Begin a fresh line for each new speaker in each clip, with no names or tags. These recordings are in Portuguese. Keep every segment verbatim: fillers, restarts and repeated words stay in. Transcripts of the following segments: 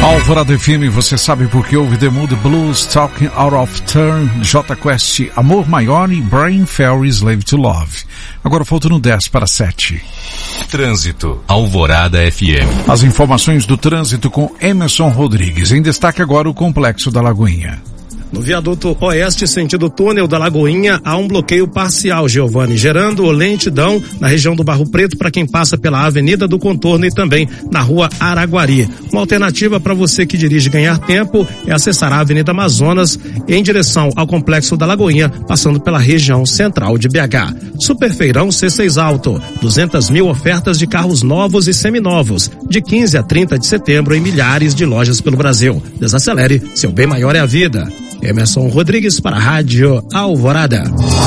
Alvorada F M, você sabe por que houve The Mood Blues, Talking Out of Turn, J Quest, Amor Maior e Brain Fairy, Slave to Love. Agora faltando dez para sete.
Trânsito, Alvorada F M.
As informações do trânsito com Emerson Rodrigues. Em destaque agora o Complexo da Lagoinha.
No viaduto oeste, sentido túnel da Lagoinha, há um bloqueio parcial, Giovanni, gerando lentidão na região do Barro Preto para quem passa pela Avenida do Contorno e também na Rua Araguari. Uma alternativa para você que dirige ganhar tempo é acessar a Avenida Amazonas em direção ao Complexo da Lagoinha, passando pela região central de B H. Superfeirão C seis Auto, duzentas mil ofertas de carros novos e seminovos, de quinze a trinta de setembro em milhares de lojas pelo Brasil. Desacelere, seu bem maior é a vida. Emerson Rodrigues para a Rádio Alvorada.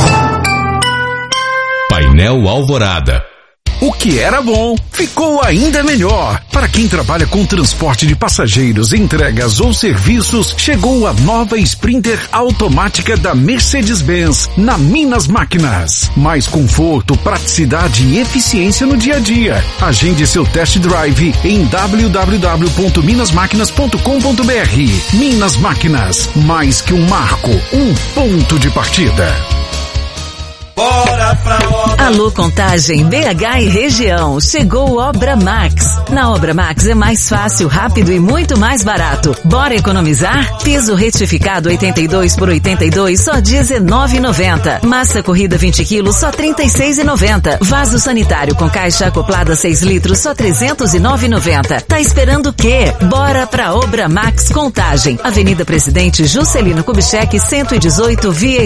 Painel Alvorada.
O que era bom, ficou ainda melhor. Para quem trabalha com transporte de passageiros, entregas ou serviços, chegou a nova Sprinter automática da Mercedes-Benz na Minas Máquinas. Mais conforto, praticidade e eficiência no dia a dia. Agende seu test drive em w w w ponto minas máquinas ponto com ponto b r. Minas Máquinas, mais que um marco, um ponto de partida.
Bora pra obra.
Alô Contagem, B H e região. Chegou Obra Max. Na Obra Max é mais fácil, rápido e muito mais barato. Bora economizar? Piso retificado oitenta e dois por oitenta e dois, só dezenove reais e noventa centavos. Massa corrida vinte quilos, só trinta e seis reais e noventa centavos. Vaso sanitário com caixa acoplada seis litros, só trezentos e nove reais e noventa centavos. Tá esperando o quê? Bora pra Obra Max Contagem. Avenida Presidente Juscelino Kubitschek, cento e dezoito, via